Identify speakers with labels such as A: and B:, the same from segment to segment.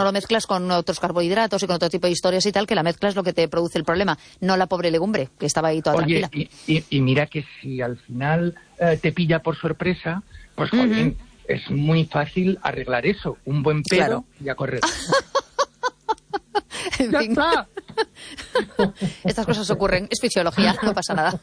A: lo mezclas con otros carbohidratos y con otro tipo de historias y tal, que la mezcla es lo que te produce el problema, no la pobre legumbre, que estaba ahí toda tranquila.
B: Y mira que si al final te pilla por sorpresa, pues jolín, es muy fácil arreglar eso. Un buen pedo y a correr.
A: En
B: ¡Ya
A: fin.
B: está!
A: Estas cosas ocurren, es fisiología, no pasa nada.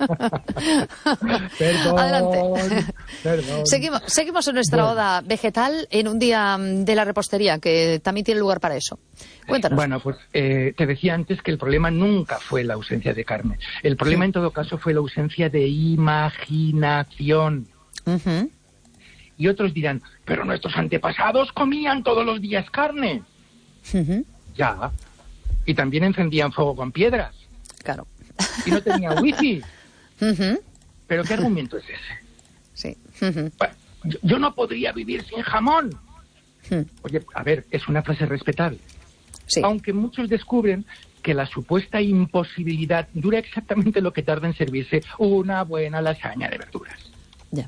B: Perdón,
A: Adelante.
B: perdón.
A: Seguimos en nuestra oda vegetal en un día de la repostería, que también tiene lugar para eso. Cuéntanos.
B: Bueno, pues te decía antes que el problema nunca fue la ausencia de carne. El problema en todo caso fue la ausencia de imaginación. Y otros dirán, pero nuestros antepasados comían todos los días carne. Ya. Y también encendían fuego con piedras.
A: Claro.
B: Y no tenía wifi. ¿Pero qué argumento es ese?
A: Sí.
B: Bueno, yo no podría vivir sin jamón. Oye, a ver, es una frase respetable.
A: Sí.
B: Aunque muchos descubren que la supuesta imposibilidad dura exactamente lo que tarda en servirse una buena lasaña de verduras.
A: Ya.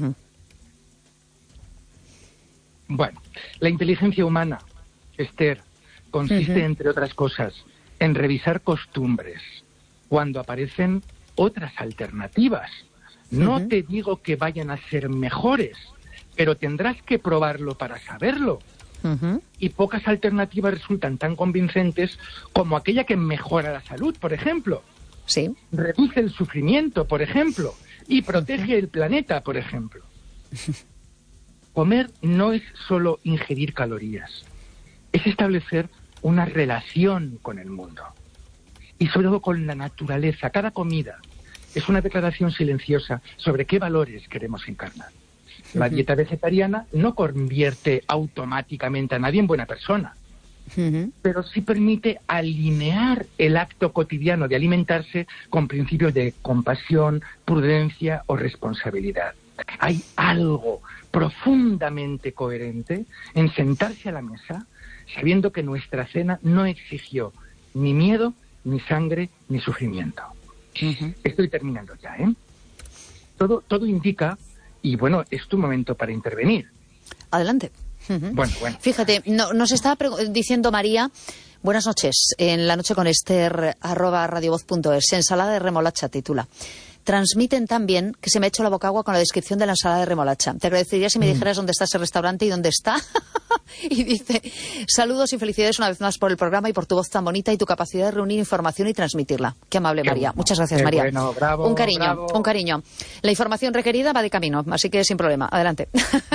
B: Bueno, la inteligencia humana, Esther, consiste, entre otras cosas, en revisar costumbres cuando aparecen otras alternativas. No te digo que vayan a ser mejores, pero tendrás que probarlo para saberlo. Y pocas alternativas resultan tan convincentes como aquella que mejora la salud, por ejemplo.
A: Sí.
B: Reduce el sufrimiento, por ejemplo, y protege el planeta, por ejemplo. Comer no es solo ingerir calorías, es establecer una relación con el mundo y sobre todo con la naturaleza. Cada comida es una declaración silenciosa sobre qué valores queremos encarnar. La dieta vegetariana no convierte automáticamente a nadie en buena persona, pero sí permite alinear el acto cotidiano de alimentarse con principios de compasión, prudencia o responsabilidad. Hay algo profundamente coherente en sentarse a la mesa sabiendo que nuestra cena no exigió ni miedo, ni sangre, ni sufrimiento. Estoy terminando ya, ¿eh? Todo indica, y bueno, es tu momento para intervenir.
A: Adelante.
B: Bueno.
A: Fíjate, nos está diciendo María, buenas noches, en La Noche con Esther, @radiovoz.es, ensalada de remolacha titula. Transmiten tan bien que se me ha hecho la boca agua con la descripción de la ensalada de remolacha. Te agradecería si me dijeras dónde está ese restaurante y dónde está. Y dice, saludos y felicidades una vez más por el programa y por tu voz tan bonita y tu capacidad de reunir información y transmitirla. Qué amable, María.
B: Bueno.
A: Muchas gracias, María.
B: Bueno, bravo,
A: un cariño,
B: bravo.
A: un cariño. La información requerida va de camino, así que sin problema. Adelante.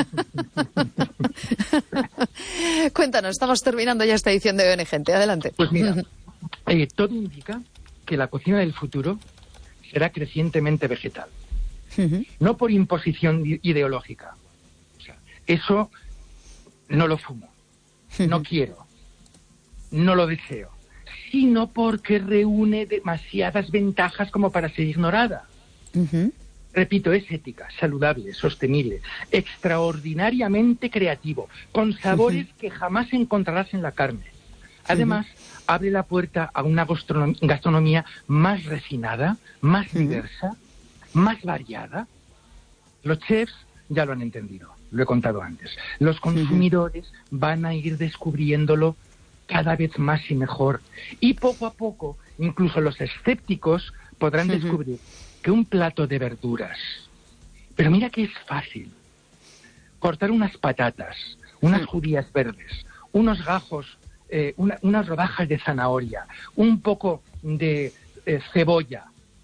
A: Cuéntanos, estamos terminando ya esta edición de ON Gente. Adelante.
B: Pues mira, todo indica que la cocina del futuro será crecientemente vegetal. No por imposición ideológica. O sea, eso no lo fumo, no quiero, no lo deseo, sino porque reúne demasiadas ventajas como para ser ignorada. Repito, es ética, saludable, sostenible, extraordinariamente creativo, con sabores que jamás encontrarás en la carne. Además, abre la puerta a una gastronomía más refinada, más diversa, más variada. Los chefs ya lo han entendido, lo he contado antes. Los consumidores van a ir descubriéndolo cada vez más y mejor. Y poco a poco, incluso los escépticos podrán descubrir que un plato de verduras, pero mira que es fácil, cortar unas patatas, unas judías verdes, unos gajos, unas rodajas de zanahoria, un poco de cebolla,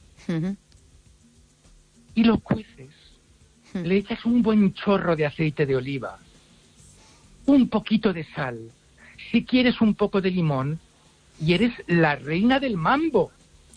B: y lo cueces, le echas un buen chorro de aceite de oliva, un poquito de sal, si quieres un poco de limón, y eres la reina del mambo.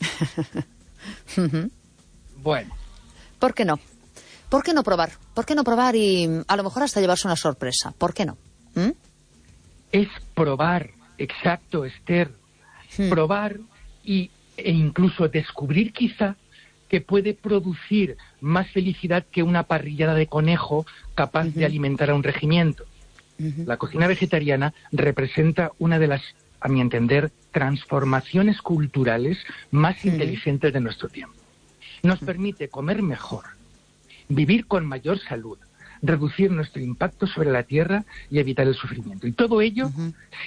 B: Bueno.
A: ¿Por qué no? ¿Por qué no probar? ¿Por qué no probar y a lo mejor hasta llevarse una sorpresa? ¿Por qué no?
B: Es probar, exacto, Esther. Probar e incluso descubrir quizá que puede producir más felicidad que una parrillada de conejo capaz de alimentar a un regimiento. La cocina vegetariana representa una de las, a mi entender, transformaciones culturales más inteligentes de nuestro tiempo. Nos permite comer mejor, vivir con mayor salud, reducir nuestro impacto sobre la tierra y evitar el sufrimiento. Y todo ello